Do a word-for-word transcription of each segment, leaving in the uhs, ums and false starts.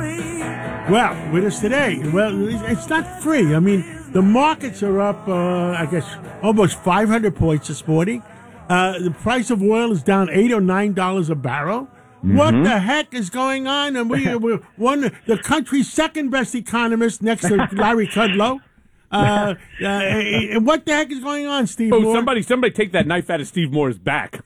Well, with us today, well, it's not free. I mean, the markets are up, uh, I guess, almost five hundred points this morning. Uh, the price of oil is down eight or nine dollars a barrel. Mm-hmm. What the heck is going on? And we, we're one, the country's second best economist next to Larry Kudlow. Uh, uh, what the heck is going on, Steve oh, Moore? somebody, somebody take that knife out of Steve Moore's back.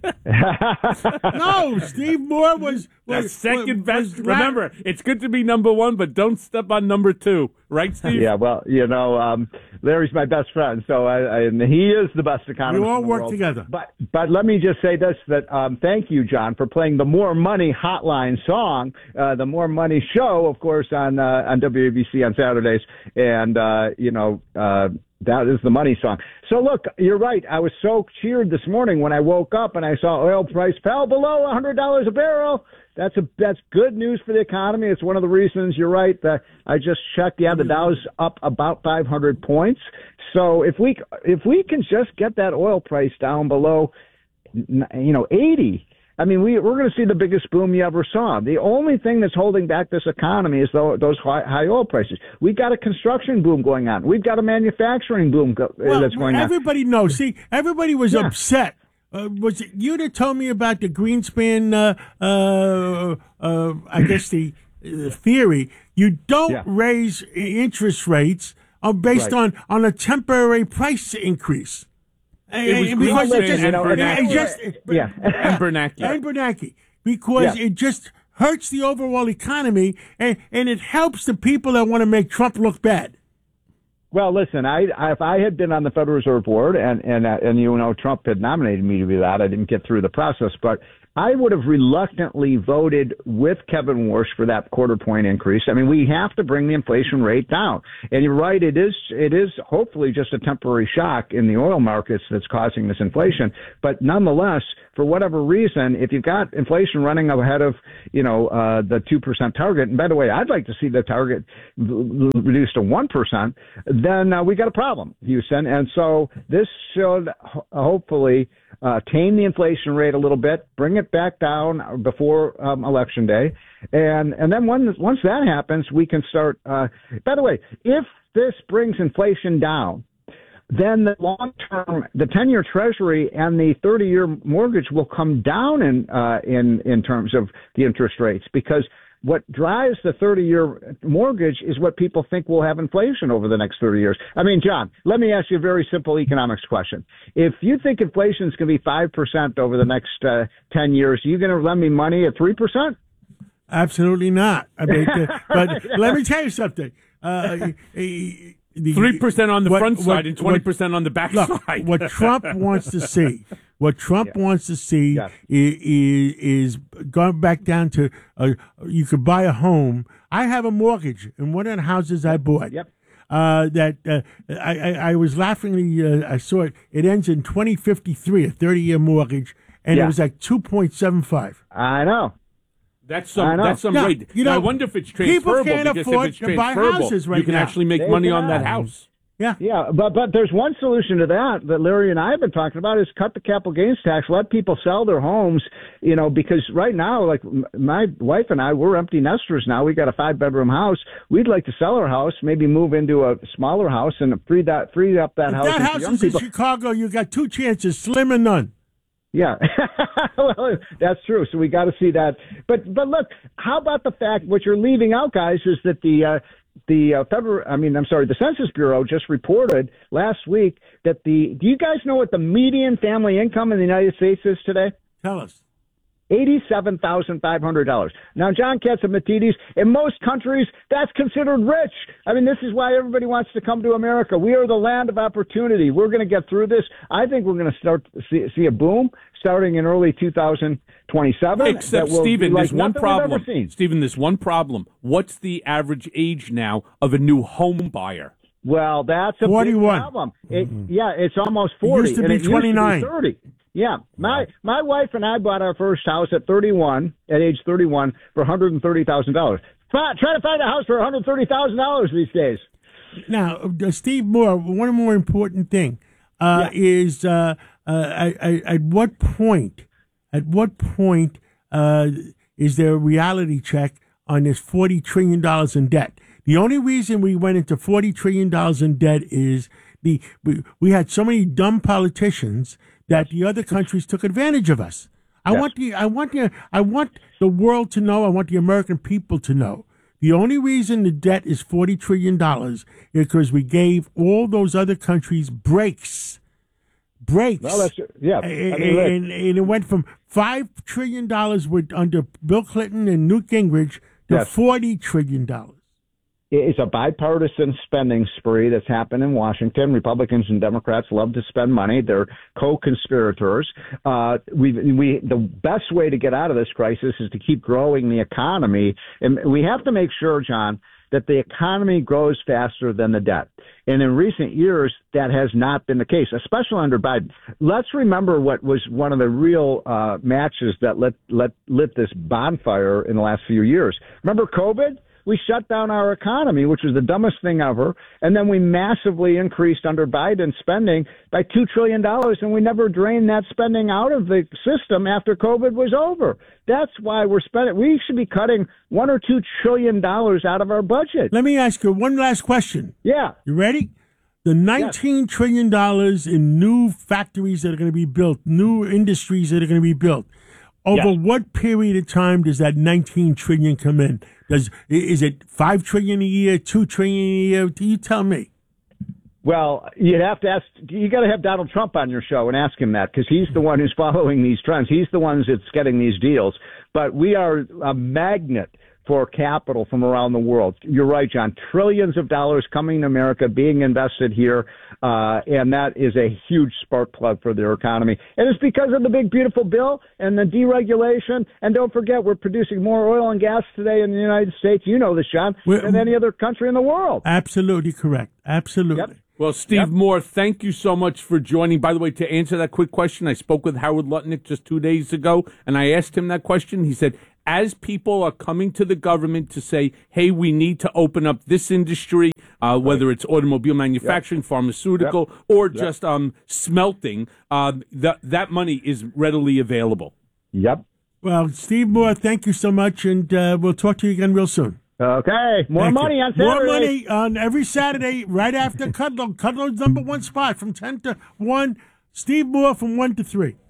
No, Steve Moore was, was the second was, best. was, Remember, it's good to be number one, but don't step on number two, right, Steve? Yeah, well, you know, um, Larry's my best friend, so I, I, and he is the best economist. We all in the work world. together. But but let me just say this: that um, thank you, John, for playing the More Money Hotline song, uh, the More Money show, of course, on uh, on W A B C on Saturdays, and uh, you know. Uh, That is the money song. So, look, you're right. I was so cheered this morning when I woke up and I saw oil price fell below one hundred dollars a barrel. That's a that's good news for the economy. It's one of the reasons, you're right, that I just checked. Yeah, the Dow's up about five hundred points. So if we if we can just get that oil price down below, you know, eighty, I mean, we, we're going to see the biggest boom you ever saw. The only thing that's holding back this economy is those high, high oil prices. We've got a construction boom going on. We've got a manufacturing boom go, well, that's going everybody on. Everybody knows. See, everybody was yeah. upset. Uh, was it you that told me about the Greenspan, uh, uh, uh, I guess the uh, theory? You don't yeah. raise interest rates uh, based right. on, on a temporary price increase. It was because Greenspan it just, and Bernanke. it just, yeah. and Bernanke. And Bernanke. Because yeah. it just hurts the overall economy, and, and it helps the people that want to make Trump look bad. Well, listen, I, I if I had been on the Federal Reserve Board and, and, uh, and you know, Trump had nominated me to be that, I didn't get through the process, but I would have reluctantly voted with Kevin Warsh for that quarter point increase. I mean, we have to bring the inflation rate down. And you're right, it is it is hopefully just a temporary shock in the oil markets that's causing this inflation. But nonetheless, for whatever reason, if you've got inflation running ahead of, you know, uh, the two percent target, and by the way, I'd like to see the target reduced to one percent, then uh, we got a problem, Houston. And so this should ho- hopefully uh, tame the inflation rate a little bit, bring it back down before um, Election Day. And and then when, once that happens, we can start. Uh, by the way, if this brings inflation down, then the long-term, the ten-year Treasury and the thirty-year mortgage will come down in uh, in in terms of the interest rates, because what drives the thirty-year mortgage is what people think will have inflation over the next thirty years. I mean, John, let me ask you a very simple economics question. If you think inflation is going to be five percent over the next uh, ten years, are you going to lend me money at three percent? Absolutely not. I mean, uh, but let me tell you something. Uh, Three percent on the what, front side what, and twenty percent on the back look, side. What Trump wants to see, what Trump yeah. wants to see yeah. is, is going back down to uh, you could buy a home. I have a mortgage in one of the houses I bought. Yep. Uh, that uh, I, I, I was laughingly uh, I saw it. It ends in twenty fifty-three, a thirty-year mortgage, and yeah. it was like two point seven five. I know. That's some. That's some now, rate. You know, I wonder if it's transferable. People can't because afford if it's to buy transferable, houses right you can now. actually make They money can. on that house. Yeah. Yeah, but but there's one solution to that that Larry and I have been talking about is cut the capital gains tax, let people sell their homes, you know, because right now, like my wife and I, we're empty nesters now. We got a five bedroom house. We'd like to sell our house, maybe move into a smaller house and free that free up that if house. That house young is people. in Chicago. You got two chances, slim or none. Yeah, well, that's true. So we got to see that. But but look, how about the fact what you're leaving out, guys, is that the uh, the uh, federal, I mean, I'm sorry, the Census Bureau just reported last week that the. Do you guys know what the median family income in the United States is today? Tell us. eighty-seven thousand five hundred dollars. Now, John Catsimatidis, in most countries, that's considered rich. I mean, this is why everybody wants to come to America. We are the land of opportunity. We're going to get through this. I think we're going to start to see, see a boom starting in early two thousand twenty-seven. Except, Stephen, like there's one problem. Stephen, there's one problem. What's the average age now of a new home buyer? Well, that's a forty-one. big problem. It, mm-hmm. Yeah, it's almost forty. It used to and be it twenty-nine. Used to be thirty. Yeah, my my wife and I bought our first house at thirty-one, at age thirty-one, for one hundred thirty thousand dollars. Try to find a house for one hundred thirty thousand dollars these days. Now, uh, Steve Moore, one more important thing uh, yeah. is uh, uh, I, I, at what point, at what point uh, is there a reality check on this forty trillion dollars in debt. The only reason we went into forty trillion dollars in debt is the we, we had so many dumb politicians that the other countries took advantage of us. I Yes. want the I want the I want the world to know. I want the American people to know. The only reason the debt is forty trillion dollars is because we gave all those other countries breaks. Breaks. Well, that's yeah. I And, mean, look, and, and it went from five trillion dollars with under Bill Clinton and Newt Gingrich to Yes. forty trillion dollars. it's a bipartisan spending spree that's happened in Washington. Republicans and Democrats love to spend money. They're co-conspirators. Uh, we, we, the best way to get out of this crisis is to keep growing the economy. And we have to make sure, John, that the economy grows faster than the debt. And in recent years, that has not been the case, especially under Biden. Let's remember what was one of the real uh, matches that lit, lit, lit this bonfire in the last few years. Remember COVID? We shut down our economy, which was the dumbest thing ever, and then we massively increased under Biden spending by two trillion dollars, and we never drained that spending out of the system after COVID was over. That's why we're spending. We should be cutting one or two trillion dollars out of our budget. Let me ask you one last question. Yeah. You ready? The nineteen yes. trillion dollars in new factories that are going to be built, new industries that are going to be built. Over yes. what period of time does that nineteen trillion come in? Does is it five trillion a year, two trillion a year? Do you tell me? Well, you'd have to ask. You got to have Donald Trump on your show and ask him that, because he's the one who's following these trends. He's the one that's getting these deals. But we are a magnet for capital from around the world. You're right, John. Trillions of dollars coming to America, being invested here, uh, and that is a huge spark plug for their economy. And it's because of the big, beautiful bill and the deregulation. And don't forget, we're producing more oil and gas today in the United States. You know this, John, we're, than any other country in the world. Absolutely correct. Absolutely. Yep. Well, Steve yep. Moore, thank you so much for joining. By the way, to answer that quick question, I spoke with Howard Lutnick just two days ago, and I asked him that question. He said, as people are coming to the government to say, hey, we need to open up this industry, uh, whether it's automobile manufacturing, yep. pharmaceutical, yep. or yep. just um, smelting, uh, that that money is readily available. Yep. Well, Steve Moore, thank you so much, and uh, we'll talk to you again real soon. Okay. More Thank money you. on Saturday. More money on every Saturday right after Kudlow. Kudlow's number one spot from ten to one. Steve Moore from one to three.